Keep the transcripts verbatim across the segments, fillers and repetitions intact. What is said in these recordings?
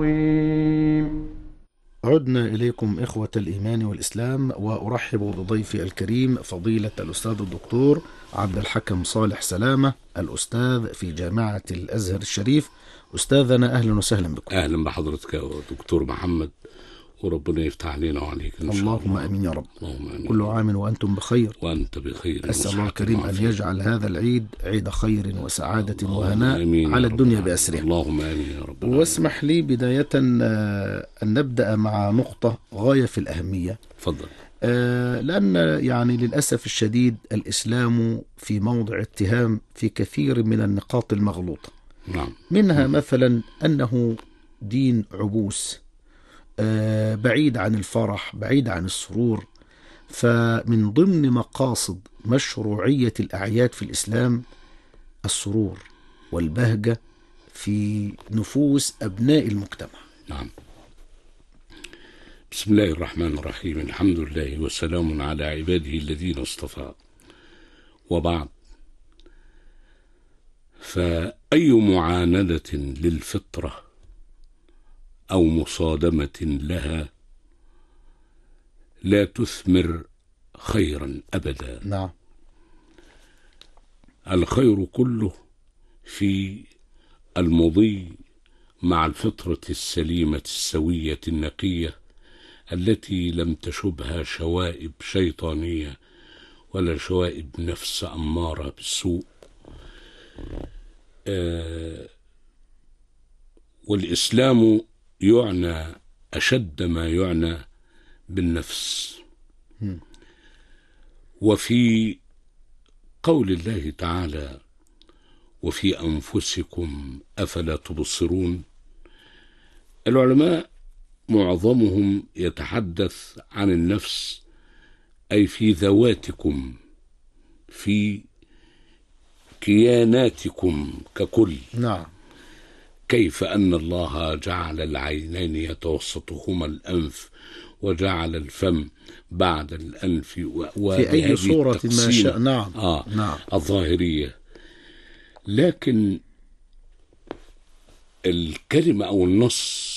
عدنا إليكم إخوة الإيمان والإسلام، وأرحب بضيفي الكريم فضيلة الأستاذ الدكتور عبد الحكم صالح سلامة، الأستاذ في جامعة الأزهر الشريف. أستاذنا أهلا وسهلا بكم. أهلا بحضرتك يا دكتور محمد، وربنا يفتح علينا وعليك إن شاء اللهم الله. أمين يا رب. اللهم آمين. كل عام وأنتم بخير، وأنت بخير. أسأل الله الكريم أن يجعل هذا العيد عيد خير وسعادة وهناء على الدنيا بأسرها. اللهم آمين يا رب. واسمح لي بداية أن نبدأ مع نقطة غاية في الأهمية. فضل. لأن يعني للأسف الشديد الإسلام في موضع اتهام في كثير من النقاط المغلوطة. نعم. منها مثلا أنه دين عبوس، بعيد عن الفرح، بعيد عن السرور. فمن ضمن مقاصد مشروعية الأعياد في الإسلام السرور والبهجة في نفوس أبناء المجتمع. نعم. بسم الله الرحمن الرحيم، الحمد لله وسلام على عباده الذين اصطفى، وبعد. فأي معاندة للفطرة أو مصادمة لها لا تثمر خيرا أبدا. نعم. الخير كله في المضي مع الفطرة السليمة السوية النقية التي لم تشبها شوائب شيطانية ولا شوائب نفس أمارة بالسوء. آه والإسلام يعنى أشد ما يعنى بالنفس. م. وفي قول الله تعالى وفي أنفسكم أفلا تبصرون، العلماء معظمهم يتحدث عن النفس أي في ذواتكم، في كياناتكم ككل. نعم. كيف أن الله جعل العينين يتوسطهما الأنف، وجعل الفم بعد الأنف، في أي صورة ما شاء. نعم. آه نعم. الظاهرية. لكن الكلمة أو النص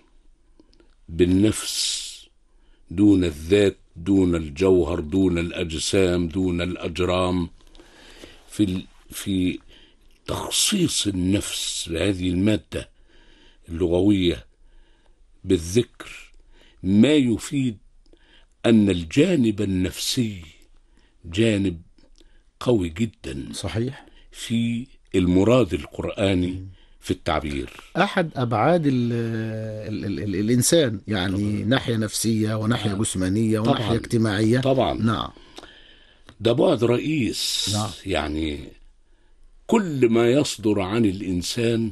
بالنفس دون الذات، دون الجوهر، دون الأجسام، دون الأجرام، في في تخصيص النفس بهذه المادة اللغوية بالذكر ما يفيد أن الجانب النفسي جانب قوي جدا. صحيح. في المراد القرآني في التعبير. أحد أبعاد ال ال ال ال الإنسان، يعني طبعا. ناحية نفسية وناحية جسمانية وناحية طبعا. اجتماعية. طبعا. نعم. ده بعد رئيس. نعم. يعني كل ما يصدر عن الإنسان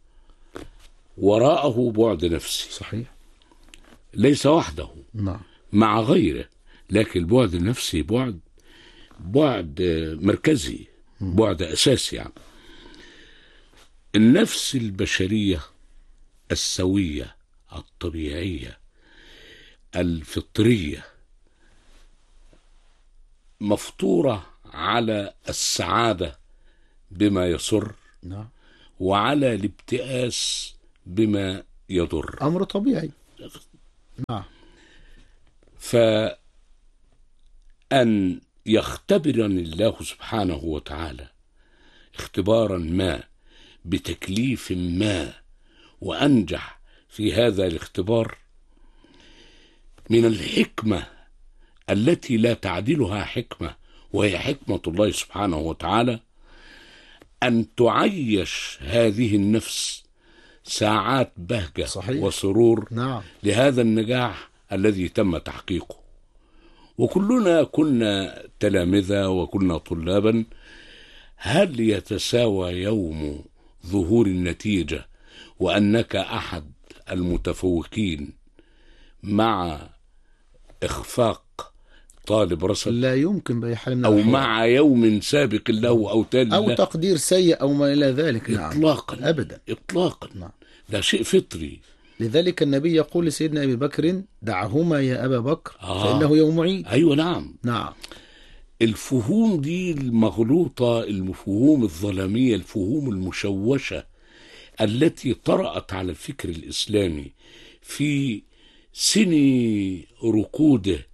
وراءه بعد نفسي. صحيح. ليس وحده. نعم. مع غيره، لكن البعد النفسي بعد بعد مركزي، بعد أساسي. يعني النفس البشرية السوية الطبيعية الفطرية مفطورة على السعادة بما يسر. نعم. وعلى الابتئاس بما يضر. أمر طبيعي. نعم. فأن يختبرني الله سبحانه وتعالى اختبارا ما بتكليف ما وأنجح في هذا الاختبار، من الحكمة التي لا تعدلها حكمة، وهي حكمة الله سبحانه وتعالى، أن تعيش هذه النفس ساعات بهجة. صحيح. وسرور. نعم. لهذا النجاح الذي تم تحقيقه. وكلنا كنا تلامذة وكنا طلابا. هل يتساوى يوم ظهور النتيجة وأنك أحد المتفوقين مع إخفاق طالب رصد؟ لا يمكن بأي حال من أو الأحوال. مع يوم سابق له أو تالي أو له. تقدير سيء أو ما إلى ذلك. نعم. إطلاقا. أبدا. إطلاقا. نعم. ده شيء فطري. لذلك النبي يقول لسيدنا أبي بكر دعهما يا أبا بكر آه. فإنه يوم عيد. أيوة. نعم. نعم. الفهوم دي المغلوطة، الفهوم الظلامية، الفهوم المشوشة التي طرأت على الفكر الإسلامي في سن ركوده،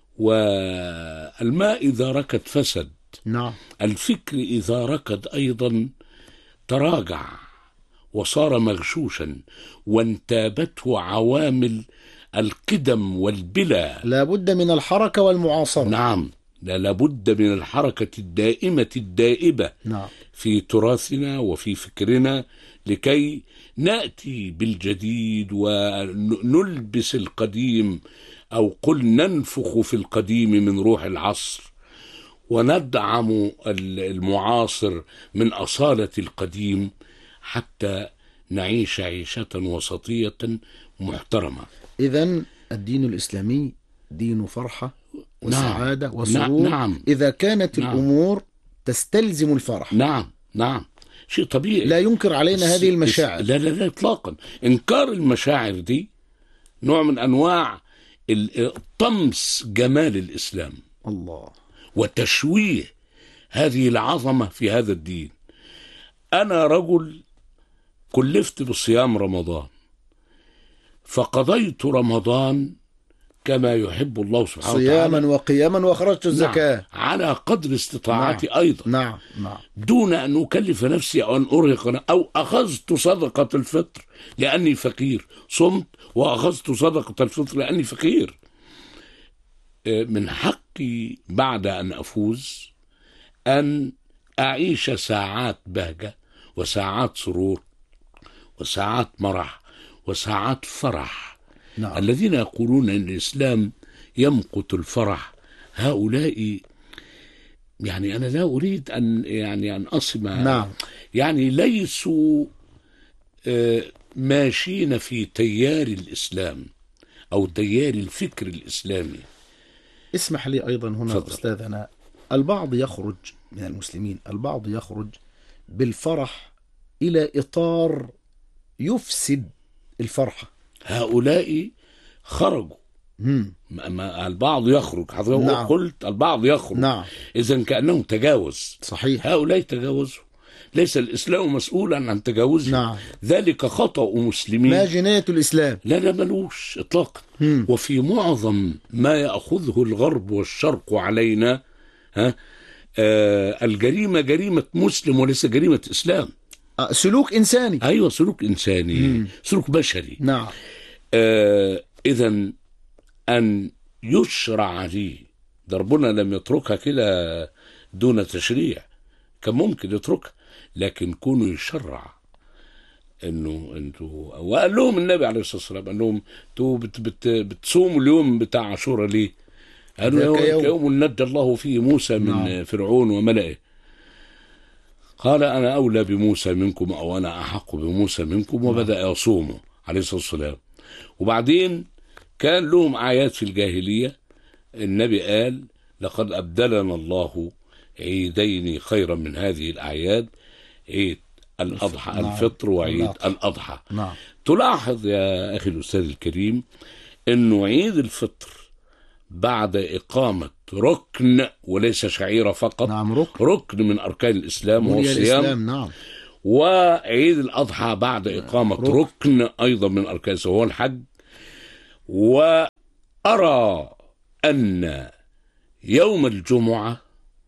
والماء إذا ركد فسد، نعم. الفكر إذا ركد أيضا تراجع وصار مغشوشا، وانتابته عوامل القدم والبلا. لا بد من الحركة والمعاصرة. نعم، لا لابد من الحركة الدائمة الدائبة نعم. في تراثنا وفي فكرنا، لكي نأتي بالجديد ونلبس القديم، أو قل ننفخ في القديم من روح العصر، وندعم المعاصر من أصالة القديم، حتى نعيش عيشة وسطية محترمة. إذن الدين الإسلامي دين فرحة وسعادة نعم. وسرور. نعم. إذا كانت نعم. الأمور تستلزم الفرح. نعم نعم، شيء طبيعي. لا ينكر علينا هذه المشاعر. لا لا لا إطلاقا. إنكار المشاعر دي نوع من أنواع طمس جمال الإسلام، الله، وتشويه هذه العظمة في هذا الدين. أنا رجل كلفت بصيام رمضان، فقضيت رمضان كما يحب الله سبحانه وتعالى، صياما وقياما، وأخرجت الزكاة. نعم، على قدر استطاعتي. نعم. أيضا نعم نعم. دون أن أكلف نفسي أو أن أرهق، أو أخذت صدقة الفطر لأني فقير، صمت وأخذت صدقة الفطر لأني فقير. من حقي بعد أن أفوز أن أعيش ساعات بهجة وساعات سرور وساعات مرح وساعات فرح. نعم. الذين يقولون أن الإسلام يمقت الفرح، هؤلاء يعني أنا لا أريد أن يعني أن أصم. نعم. يعني ليسوا ماشيين في تيار الإسلام أو تيار الفكر الإسلامي. اسمح لي أيضا هنا فضل. أستاذنا، البعض يخرج من المسلمين، البعض يخرج بالفرح إلى إطار يفسد الفرحة. هؤلاء خرجوا. مم. ما البعض يخرج، حضرتك نعم. قلت البعض يخرج. نعم. إذن كأنهم تجاوز. صحيح. هؤلاء تجاوزوا، ليس الإسلام مسؤولا عن تجاوزه. نعم. ذلك خطأ مسلمين. ما جناية الإسلام؟ لا لا ملوش إطلاقا. مم. وفي معظم ما يأخذه الغرب والشرق علينا، ها آه الجريمة جريمة مسلم وليس جريمة إسلام. آه، سلوك إنساني. أيوة، سلوك إنساني. مم. سلوك بشري. نعم. آه إذن أن يشرع لي، ده ربنا لم يتركها كده دون تشريع، كان ممكن يتركها، لكن كونوا يشرع انه انتوا، وقال لهم النبي عليه الصلاه والسلام، قال لهم انتوا بت بت بتصوموا اليوم بتاع عاشوراء ليه؟ قالوا يوم, يوم نجى الله فيه موسى من نعم. فرعون وملئه. قال انا اولى بموسى منكم، او انا احق بموسى منكم، وبدا يصوموا عليه الصلاه والسلام. وبعدين كان لهم آيات في الجاهلية، النبي قال لقد أبدلنا الله عيدين خيرا من هذه الأعياد، عيد الأضحى، نعم. الفطر وعيد نعم. الأضحى. نعم. تلاحظ يا أخي الأستاذ الكريم أنه عيد الفطر بعد إقامة ركن وليس شعيرة فقط. نعم. ركن. ركن من أركان الإسلام وهو الصيام. نعم. وعيد الأضحى بعد إقامة ركن, ركن أيضا من أركان الإسلام وهو الحج. وأرى أن يوم الجمعة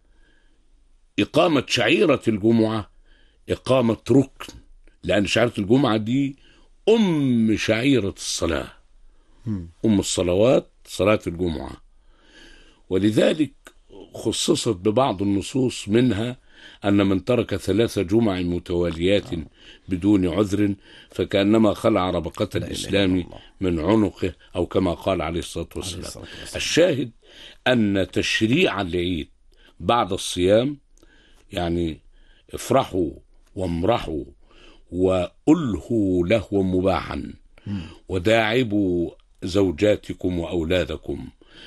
إقامة شعيرة الجمعة إقامة ركن، لأن شعيرة الجمعة دي أم شعيرة الصلاة، أم الصلوات صلاة الجمعة، ولذلك خصصت ببعض النصوص منها أن من ترك ثلاث جمع متواليات بدون عذر فكأنما خلع ربقة الإسلام من عنقه، أو كما قال عليه الصلاة والسلام. الشاهد أن تشريع العيد بعد الصيام يعني افرحوا وامرحوا وألهوا لهوا مباحا، وداعبوا زوجاتكم وأولادكم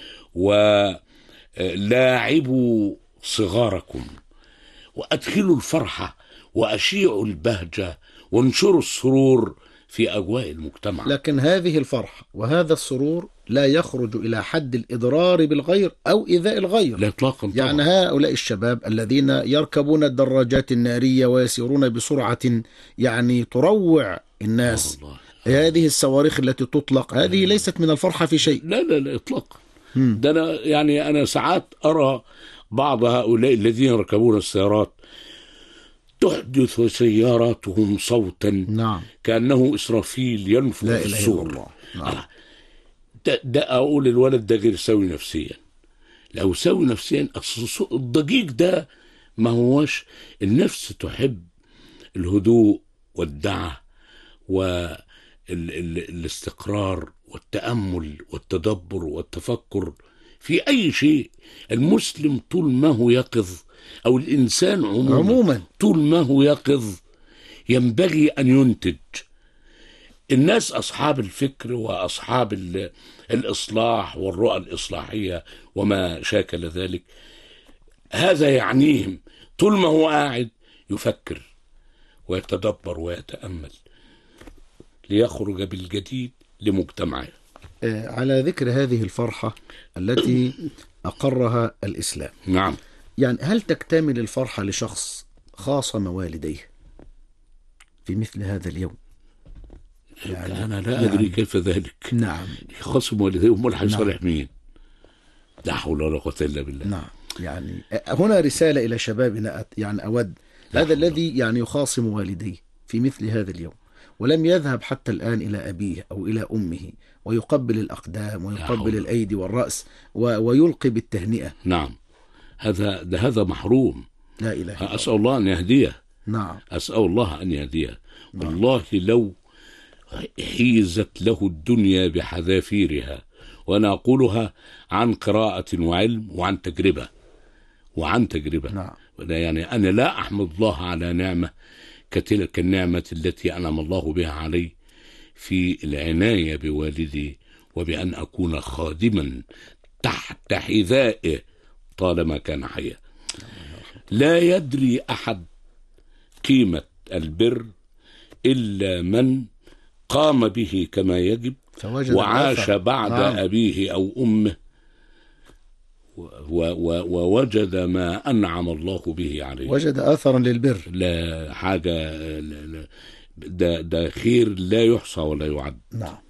ولاعبوا صغاركم، وأدخلوا الفرحة وأشيعوا البهجة وانشروا السرور في أجواء المجتمع. لكن هذه الفرحة وهذا السرور لا يخرج إلى حد الإضرار بالغير أو إيذاء الغير. لا إطلاقا. يعني هؤلاء الشباب الذين يركبون الدراجات النارية ويسيرون بسرعة يعني تروع الناس، الله. هذه الصواريخ التي تطلق هذه ليست من الفرحة في شيء. لا لا لا إطلاقا. ده أنا يعني أنا ساعات أرى بعض هؤلاء الذين يركبون السيارات تحدث سياراتهم صوتا نعم. كأنه إسرافيل ينفخ لا في إله إلا السور. الله. نعم. آه. ده, ده أقول الولد ده غير سوي نفسيا. لو سوي نفسيا أصل الضجيج ده ما هوش. النفس تحب الهدوء والدعة والاستقرار والتأمل والتدبر والتفكر في أي شيء. المسلم طول ما هو يقظ، أو الإنسان عموما, عموما طول ما هو يقظ ينبغي أن ينتج. الناس أصحاب الفكر وأصحاب الإصلاح والرؤى الإصلاحية وما شاكل ذلك، هذا يعنيهم طول ما هو قاعد يفكر ويتدبر ويتأمل ليخرج بالجديد لمجتمعه. على ذكر هذه الفرحة التي أقرها الإسلام، نعم، يعني هل تكتمل الفرحة لشخص خاصم والديه في مثل هذا اليوم؟ يعني أنا لا أدري يعني كيف ذلك. نعم. خاصم والديه أمال هيصالح مين؟ لا حول ولا قوة إلا بالله. نعم. يعني هنا رسالة إلى شبابنا، يعني أود هذا الذي يعني يخاصم والديه في مثل هذا اليوم ولم يذهب حتى الآن إلى أبيه أو إلى أمه ويقبل الأقدام ويقبل الأيدي والرأس ويلقي بالتهنئة. نعم، هذا ده هذا محروم. لا إله إلا الله. أسأل الله أن يهديه. نعم. أسأل الله أن يهديه. نعم. والله لو حيزت له الدنيا بحذافيرها، وأنا أقولها عن قراءة وعلم وعن تجربة وعن تجربة. نعم. يعني أنا لا أحمد الله على نعمة كتلك النعمة التي أنعم الله بها علي في العناية بوالدي وبأن أكون خادما تحت حذائه طالما كان حيا. لا يدري أحد قيمة البر إلا من قام به كما يجب وعاش الأثر. بعد نعم. أبيه أو أمه ووجد ما أنعم الله به عليه، وجد أثرا للبر. لا حاجة، ده, ده خير لا يحصى ولا يعد. نعم.